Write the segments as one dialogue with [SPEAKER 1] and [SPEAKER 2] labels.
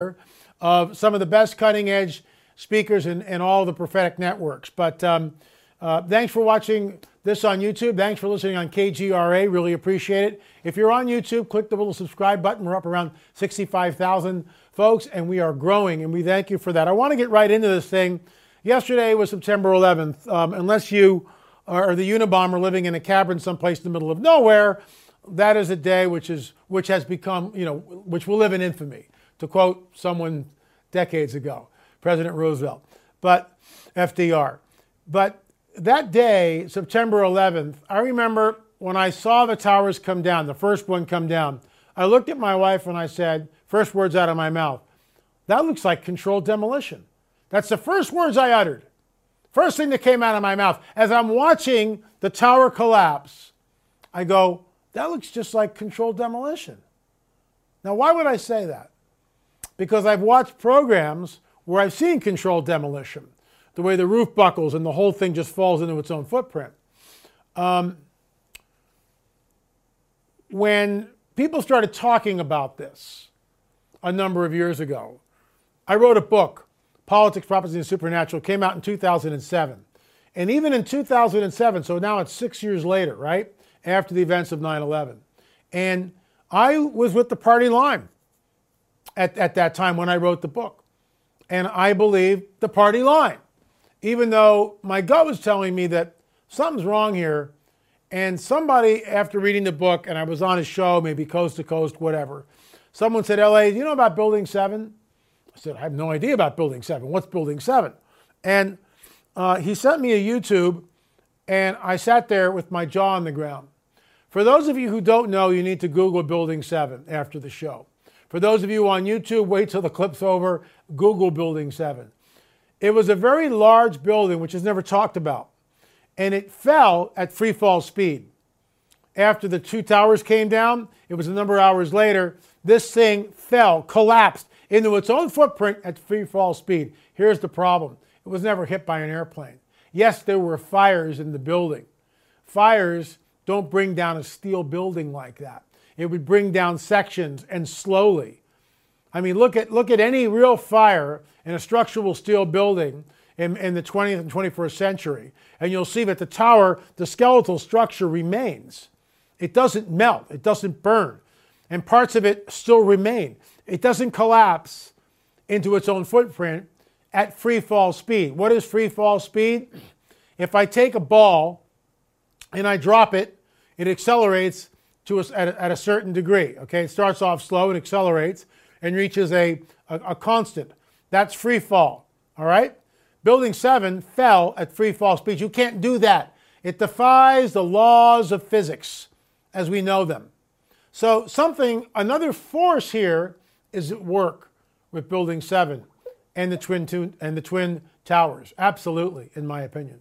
[SPEAKER 1] of some of the best cutting edge speakers in all the prophetic networks. But thanks for watching this on YouTube. Thanks for listening on KGRA. Really appreciate it. If you're on YouTube, click the little subscribe button. We're up around 65,000 folks, and we are growing, and we thank you for that. I want to get right into this thing. Yesterday was September 11th. Unless you are the Unabomber living in a cabin someplace in the middle of nowhere, that is a day which has become, which will live in infamy, to quote someone decades ago, President Roosevelt, but FDR. But that day, September 11th, I remember when I saw the towers come down, the first one come down, I looked at my wife and I said, first words out of my mouth, that looks like controlled demolition. That's the first words I uttered. First thing that came out of my mouth. As I'm watching the tower collapse, I go, that looks just like controlled demolition. Now, why would I say that? Because I've watched programs where I've seen controlled demolition, the way the roof buckles and the whole thing just falls into its own footprint. When people started talking about this a number of years ago, I wrote a book, Politics, Prophecy, and Supernatural, came out in 2007. And even in 2007, so now it's 6 years later, right, after the events of 9/11. And I was with the party line at that time when I wrote the book. And I believed the party line, even though my gut was telling me that something's wrong here. And somebody, after reading the book, and I was on a show, maybe Coast to Coast, whatever, someone said, L.A., do you know about Building 7? I said, I have no idea about Building 7. What's Building 7? And he sent me a YouTube, and I sat there with my jaw on the ground. For those of you who don't know, you need to Google Building 7 after the show. For those of you on YouTube, wait till the clip's over, Google Building 7. It was a very large building, which is never talked about, and it fell at free fall speed. After the two towers came down, it was a number of hours later, this thing fell, collapsed into its own footprint at free fall speed. Here's the problem. It was never hit by an airplane. Yes, there were fires in the building. Fires don't bring down a steel building like that. It would bring down sections and slowly. I mean, look at any real fire in a structural steel building in the 20th and 21st century, and you'll see that the tower, the skeletal structure remains. It doesn't melt. It doesn't burn. And parts of it still remain. It doesn't collapse into its own footprint at free fall speed. What is free fall speed? If I take a ball and I drop it, it accelerates at a certain degree. Okay, it starts off slow and accelerates and reaches a constant. That's free fall. All right? Building 7 fell at free fall speed. You can't do that. It defies the laws of physics as we know them. So another force here is at work with Building 7 and the Twin Towers. Absolutely, in my opinion.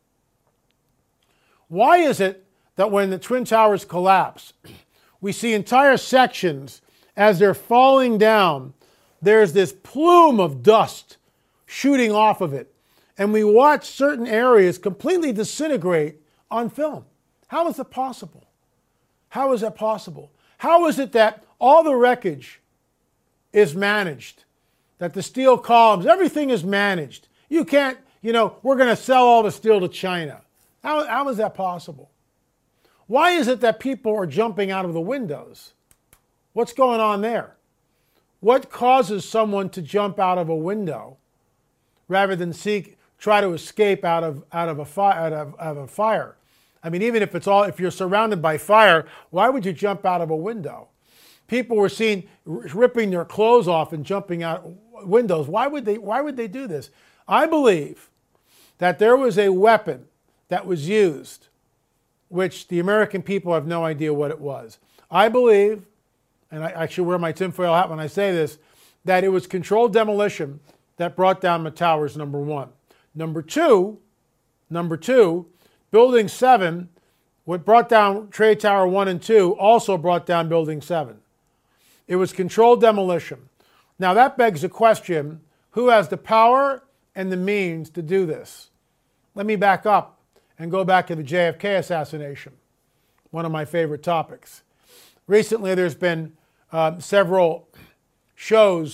[SPEAKER 1] Why is it that when the Twin Towers collapse, we see entire sections, as they're falling down, there's this plume of dust shooting off of it, and we watch certain areas completely disintegrate on film? How is it possible? How is that possible? How is it that all the wreckage is managed, that the steel columns, everything is managed? You can't, we're going to sell all the steel to China. How is that possible? Why is it that people are jumping out of the windows? What's going on there? What causes someone to jump out of a window rather than try to escape out of a fire? I mean, even if you're surrounded by fire, why would you jump out of a window? People were seen ripping their clothes off and jumping out windows. Why would they do this? I believe that there was a weapon that was used, which the American people have no idea what it was. I believe, and I should wear my tinfoil hat when I say this, that it was controlled demolition that brought down the towers, number one. Number two, Building 7, what brought down Trade Tower 1 and 2, also brought down Building 7. It was controlled demolition. Now that begs the question, who has the power and the means to do this? Let me back up and go back to the JFK assassination, one of my favorite topics. Recently there's been several shows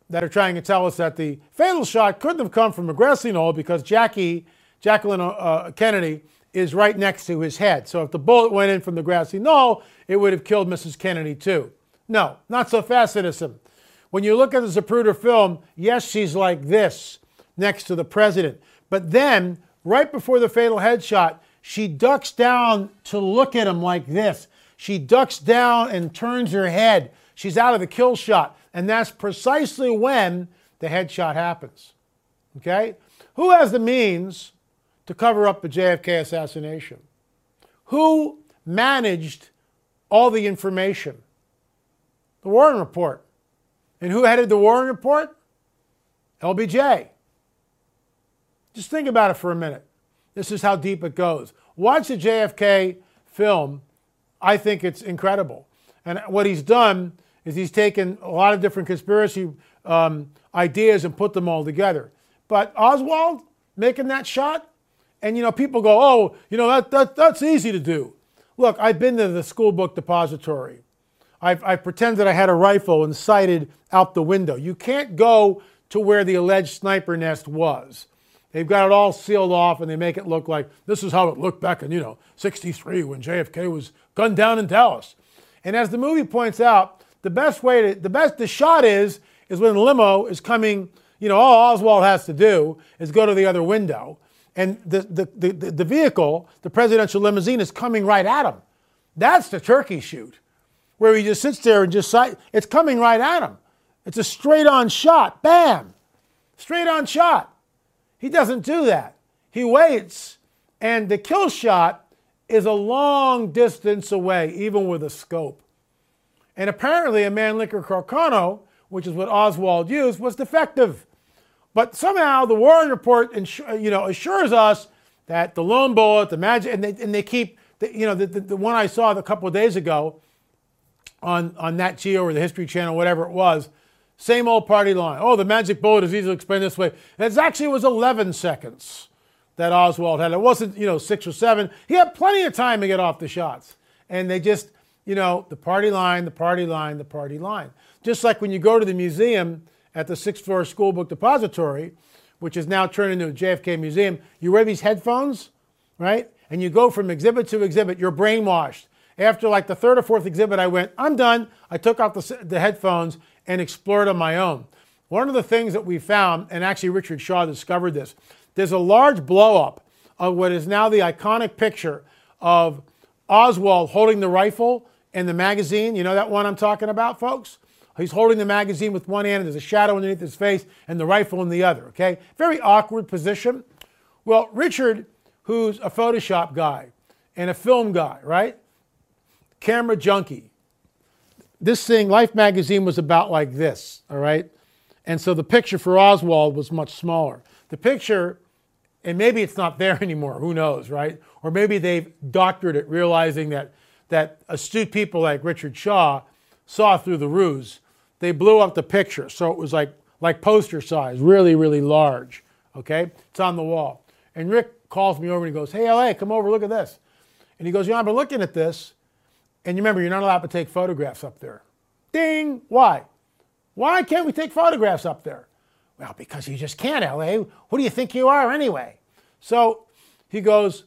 [SPEAKER 1] that are trying to tell us that the fatal shot couldn't have come from a grassy knoll because Jacqueline Kennedy is right next to his head. So if the bullet went in from the grassy knoll, it would have killed Mrs. Kennedy too. No, not so fast, citizen. When you look at the Zapruder film, yes, she's like this next to the president. But then, right before the fatal headshot, she ducks down to look at him like this. She ducks down and turns her head. She's out of the kill shot. And that's precisely when the headshot happens. Okay? Who has the means to cover up the JFK assassination? Who managed all the information? The Warren Report. And who headed the Warren Report? LBJ. Just think about it for a minute. This is how deep it goes. Watch the JFK film. I think it's incredible. And what he's done is he's taken a lot of different conspiracy ideas and put them all together. But Oswald making that shot, and people go, oh, that's easy to do. Look, I've been to the school book depository. I pretended I had a rifle and sighted out the window. You can't go to where the alleged sniper nest was. They've got it all sealed off, and they make it look like this is how it looked back in, 63 when JFK was gunned down in Dallas. And as the movie points out, the shot is when the limo is coming, all Oswald has to do is go to the other window. And the vehicle, the presidential limousine, is coming right at him. That's the turkey shoot, where he just sits there and it's coming right at him. It's a straight-on shot. Bam! Straight-on shot. He doesn't do that. He waits, and the kill shot is a long distance away, even with a scope. And apparently a Mannlicher Carcano, which is what Oswald used, was defective. But somehow the Warren Report assures us that the lone bullet, the magic, and they keep, the one I saw a couple of days ago on Nat Geo or the History Channel, whatever it was, same old party line. Oh, the magic bullet is easily explained this way. And it was 11 seconds that Oswald had. It wasn't, 6 or 7. He had plenty of time to get off the shots. And they just, the party line, the party line, the party line. Just like when you go to the museum at the 6th floor school book depository, which is now turned into a JFK museum, you wear these headphones, right? And you go from exhibit to exhibit. You're brainwashed. After like the 3rd or 4th exhibit, I went, I'm done. I took off the headphones and explored on my own. One of the things that we found, and actually Richard Shaw discovered this, there's a large blow-up of what is now the iconic picture of Oswald holding the rifle and the magazine. You know that one I'm talking about, folks? He's holding the magazine with one hand, and there's a shadow underneath his face, and the rifle in the other, okay? Very awkward position. Well, Richard, who's a Photoshop guy and a film guy, right? Camera junkie. This thing, Life magazine, was about like this, all right? And so the picture for Oswald was much smaller. The picture, and maybe it's not there anymore, who knows, right? Or maybe they've doctored it, realizing that astute people like Richard Shaw saw through the ruse. They blew up the picture, so it was like poster size, really, really large, okay? It's on the wall. And Rick calls me over and he goes, hey, LA, come over, look at this. And he goes, I've been looking at this. And you remember, you're not allowed to take photographs up there. Ding! Why? Why can't we take photographs up there? Well, because you just can't, LA. Who do you think you are anyway? So he goes,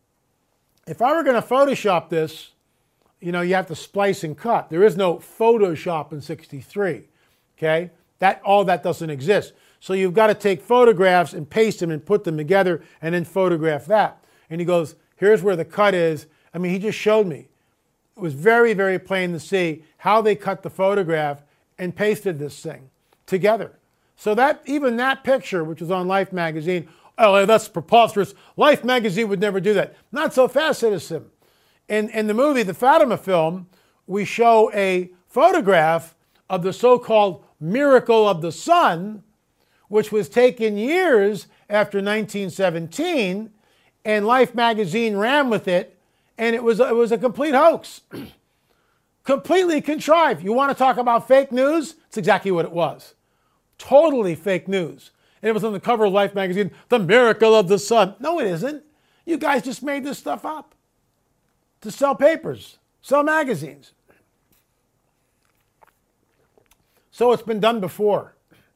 [SPEAKER 1] if I were going to Photoshop this, you have to splice and cut. There is no Photoshop in 63, okay? All that doesn't exist. So you've got to take photographs and paste them and put them together and then photograph that. And he goes, here's where the cut is. I mean, he just showed me. It was very, very plain to see how they cut the photograph and pasted this thing together. So even that picture, which was on Life magazine, oh, that's preposterous. Life magazine would never do that. Not so fast, citizen. In the movie, the Fatima film, we show a photograph of the so-called Miracle of the Sun, which was taken years after 1917, and Life magazine ran with it. And it was a complete hoax. Completely contrived. You want to talk about fake news? It's exactly what it was. Totally fake news. And it was on the cover of Life magazine, the Miracle of the Sun. No, it isn't. You guys just made this stuff up to sell papers, sell magazines. So it's been done before.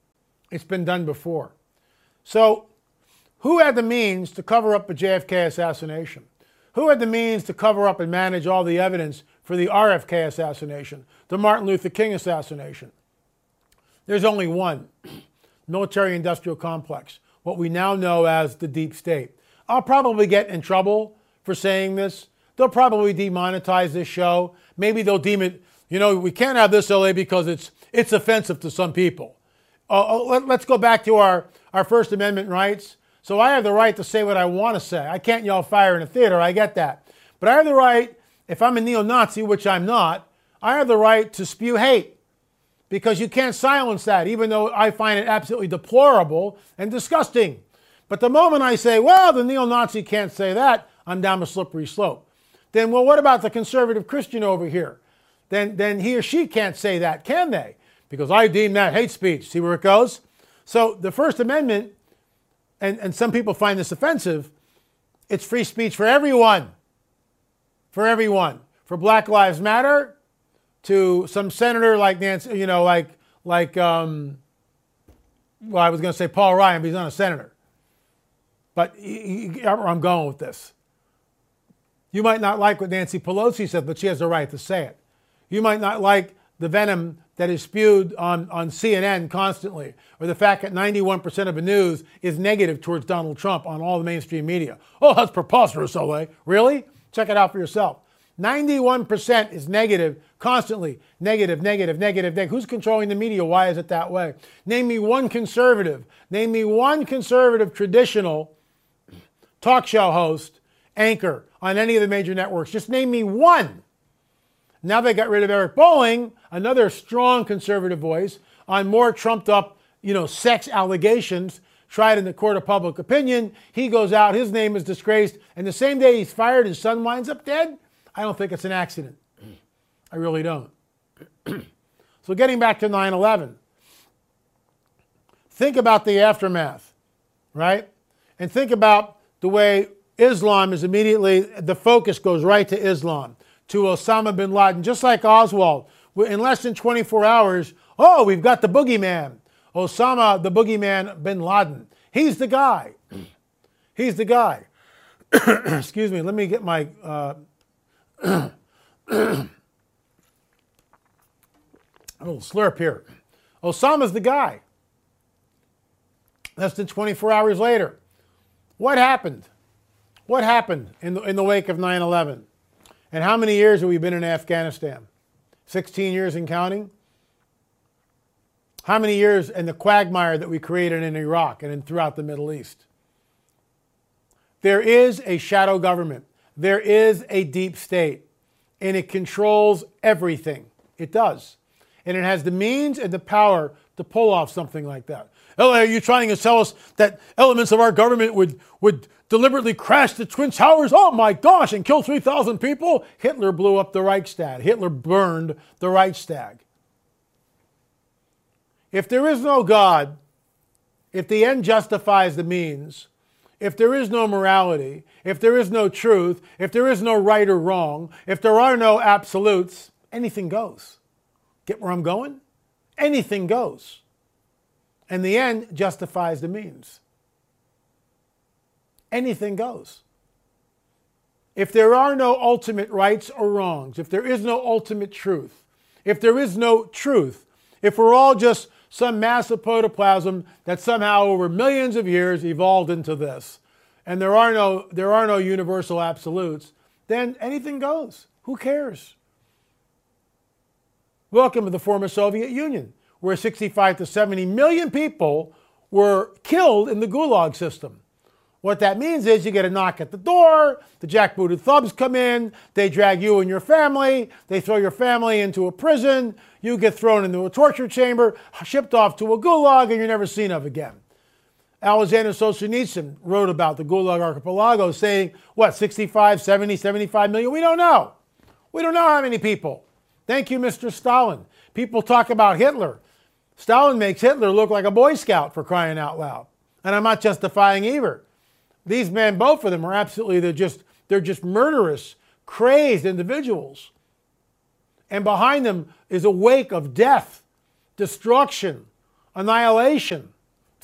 [SPEAKER 1] It's been done before. So who had the means to cover up the JFK assassination? Who had the means to cover up and manage all the evidence for the RFK assassination, the Martin Luther King assassination? There's only one: military industrial complex, what we now know as the deep state. I'll probably get in trouble for saying this. They'll probably demonetize this show. Maybe they'll deem it, we can't have this, LA, because it's offensive to some people. Let's go back to our First Amendment rights. So I have the right to say what I want to say. I can't yell fire in a theater, I get that. But I have the right, if I'm a neo-Nazi, which I'm not, I have the right to spew hate, because you can't silence that, even though I find it absolutely deplorable and disgusting. But the moment I say, well, the neo-Nazi can't say that, I'm down a slippery slope. Then, well, what about the conservative Christian over here? Then he or she can't say that, can they? Because I deem that hate speech. See where it goes? So the First Amendment, and some people find this offensive, it's free speech for everyone. For everyone. For Black Lives Matter, to some senator like Nancy, well, I was going to say Paul Ryan, but he's not a senator. But I'm going with this. You might not like what Nancy Pelosi said, but she has the right to say it. You might not like the venom that is spewed on CNN constantly, or the fact that 91% of the news is negative towards Donald Trump on all the mainstream media. Oh, that's preposterous, Ole. Really? Check it out for yourself. 91% is negative, constantly. Negative, negative, negative, negative. Who's controlling the media? Why is it that way? Name me one conservative. Name me one conservative traditional talk show host, anchor on any of the major networks. Just name me one. Now they got rid of Eric Bolling, another strong conservative voice, on more trumped up, sex allegations tried in the court of public opinion. He goes out, his name is disgraced, and the same day he's fired, his son winds up dead? I don't think it's an accident. I really don't. So getting back to 9/11, think about the aftermath, right? And think about the way Islam is immediately, the focus goes right to Islam, to Osama bin Laden, just like Oswald. In less than 24 hours, we've got the boogeyman. Osama, the boogeyman bin Laden. He's the guy. He's the guy. Excuse me, let me get my... a little slurp here. Osama's the guy. Less than 24 hours later. What happened? What happened in the wake of 9/11? And how many years have we been in Afghanistan? 16 years and counting? How many years in the quagmire that we created in Iraq and throughout the Middle East? There is a shadow government. There is a deep state. And it controls everything. It does. And it has the means and the power to pull off something like that. LA, are you trying to tell us that elements of our government would deliberately crash the Twin Towers? Oh my gosh, and kill 3,000 people? Hitler blew up the Reichstag. Hitler burned the Reichstag. If there is no God, if the end justifies the means, if there is no morality, if there is no truth, if there is no right or wrong, if there are no absolutes, anything goes. Get where I'm going? Anything goes. And the end justifies the means. Anything goes. If there are no ultimate rights or wrongs, if there is no ultimate truth, if there is no truth, if we're all just some mass of protoplasm that somehow over millions of years evolved into this, and there are no universal absolutes, then anything goes. Who cares? Welcome to the former Soviet Union, where 65 to 70 million people were killed in the Gulag system. What that means is you get a knock at the door, the jackbooted thugs come in, they drag you and your family, they throw your family into a prison, you get thrown into a torture chamber, shipped off to a Gulag, and you're never seen of again. Alexander Solzhenitsyn wrote about the Gulag Archipelago, saying, 65, 70, 75 million? We don't know. We don't know how many people. Thank you, Mr. Stalin. People talk about Hitler. Stalin makes Hitler look like a Boy Scout, for crying out loud. And I'm not justifying either. These men, both of them, are absolutely, they're just murderous, crazed individuals. And behind them is a wake of death, destruction, annihilation.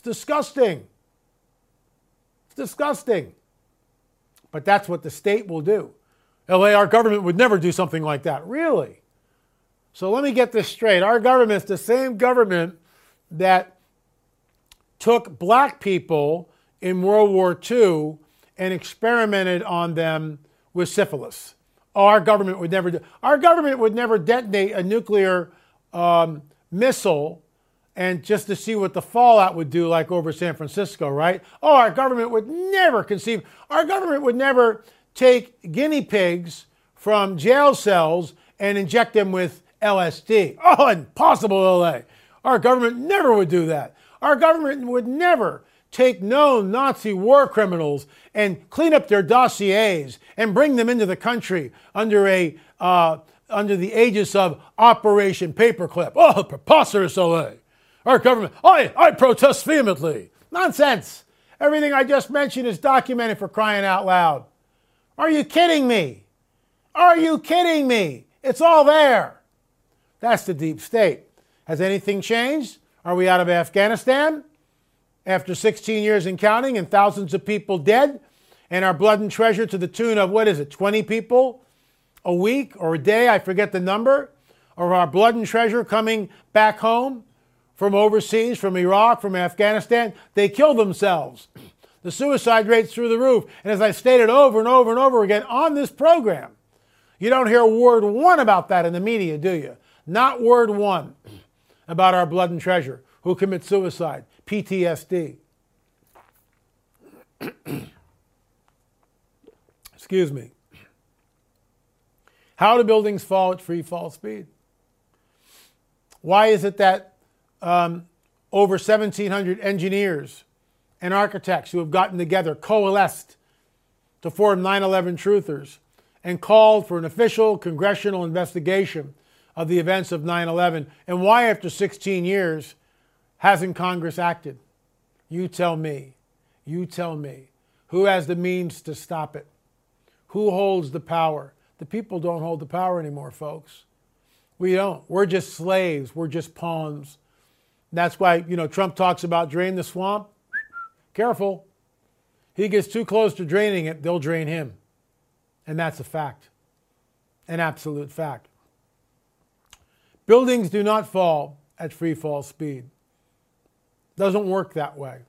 [SPEAKER 1] It's disgusting. It's disgusting. But that's what the state will do. LA, our government would never do something like that. Really? So let me get this straight. Our government's the same government that took black people in World War II and experimented on them with syphilis. Our government would never do. Our government would never detonate a nuclear missile and just to see what the fallout would do, like over San Francisco, right? Oh, our government would never conceive. Our government would never take guinea pigs from jail cells and inject them with LSD. Oh, impossible, LA. Our government never would do that. Our government would never take known Nazi war criminals and clean up their dossiers and bring them into the country under the aegis of Operation Paperclip. Oh, preposterous, LA. Our government, I protest vehemently. Nonsense. Everything I just mentioned is documented, for crying out loud. Are you kidding me? Are you kidding me? It's all there. That's the deep state. Has anything changed? Are we out of Afghanistan? After 16 years and counting and thousands of people dead, and our blood and treasure to the tune of, 20 people a week or a day, I forget the number, or our blood and treasure coming back home from overseas, from Iraq, from Afghanistan, they kill themselves. The suicide rate's through the roof. And as I stated over and over and over again on this program, you don't hear word one about that in the media, do you? Not word one about our blood and treasure who commit suicide, PTSD. Excuse me. How do buildings fall at free fall speed? Why is it that over 1,700 engineers and architects who have gotten together, coalesced to form 9/11 Truthers and called for an official congressional investigation of the events of 9/11, and why after 16 years hasn't Congress acted? You tell me. You tell me. Who has the means to stop it? Who holds the power? The people don't hold the power anymore, folks. We don't. We're just slaves. We're just pawns. That's why, Trump talks about drain the swamp. Careful. He gets too close to draining it, they'll drain him. And that's a fact. An absolute fact. Buildings do not fall at free fall speed. Doesn't work that way.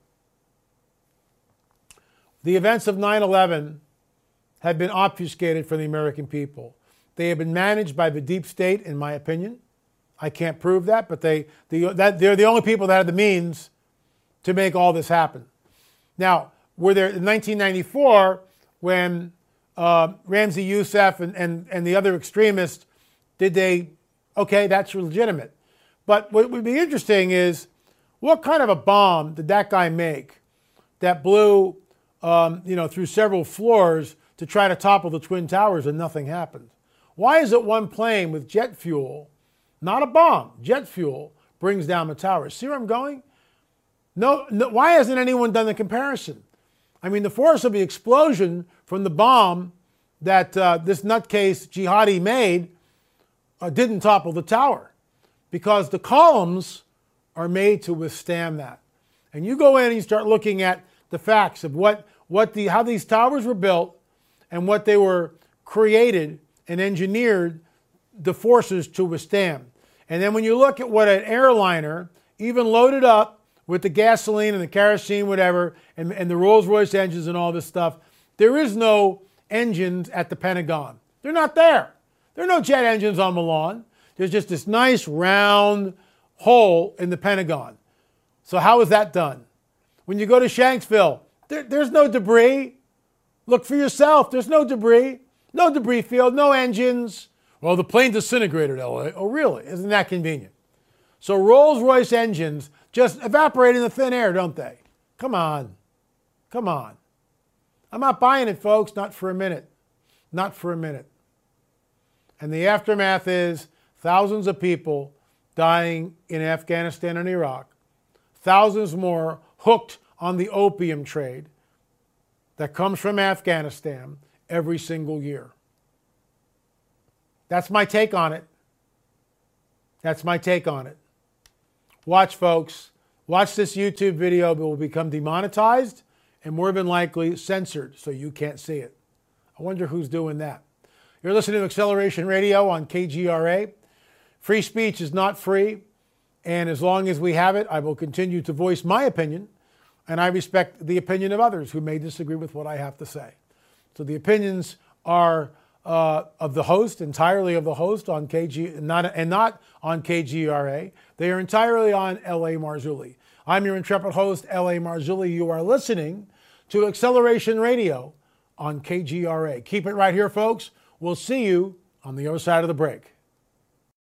[SPEAKER 1] The events of 9/11 have been obfuscated for the American people. They have been managed by the deep state, in my opinion. I can't prove that, but they're the only people that had the means to make all this happen. Now, were there in 1994 when Ramzi Youssef and the other extremists, okay, that's legitimate. But what would be interesting is, what kind of a bomb did that guy make that blew through several floors to try to topple the Twin Towers and nothing happened? Why is it one plane with jet fuel, not a bomb, jet fuel, brings down the towers? See where I'm going? No, why hasn't anyone done the comparison? I mean, the force of the explosion from the bomb that this nutcase jihadi made didn't topple the tower, because the columns are made to withstand that. And you go in and you start looking at the facts of how these towers were built and what they were created and engineered the forces to withstand. And then when you look at what an airliner, even loaded up with the gasoline and the kerosene, whatever, and the Rolls-Royce engines and all this stuff, there is no engines at the Pentagon. They're not there. There are no jet engines on Milan. There's just this nice round hole in the Pentagon. So how is that done? When you go to Shanksville, there's no debris. Look for yourself. There's no debris. No debris field, no engines. Well, the plane disintegrated, LA. Oh, really? Isn't that convenient? So Rolls-Royce engines just evaporate in the thin air, don't they? Come on. Come on. I'm not buying it, folks. Not for a minute. Not for a minute. And the aftermath is thousands of people dying in Afghanistan and Iraq. Thousands more hooked on the opium trade that comes from Afghanistan every single year. That's my take on it. That's my take on it. Watch, folks. Watch this YouTube video, but it will become demonetized and more than likely censored so you can't see it. I wonder who's doing that. You're listening to Acceleration Radio on KGRA. Free speech is not free, and as long as we have it, I will continue to voice my opinion, and I respect the opinion of others who may disagree with what I have to say. So the opinions are of the host, entirely of the host on not on KGRA. They are entirely on L.A. Marzulli. I'm your intrepid host, L.A. Marzulli. You are listening to Acceleration Radio on KGRA. Keep it right here, folks. We'll see you on the other side of the break.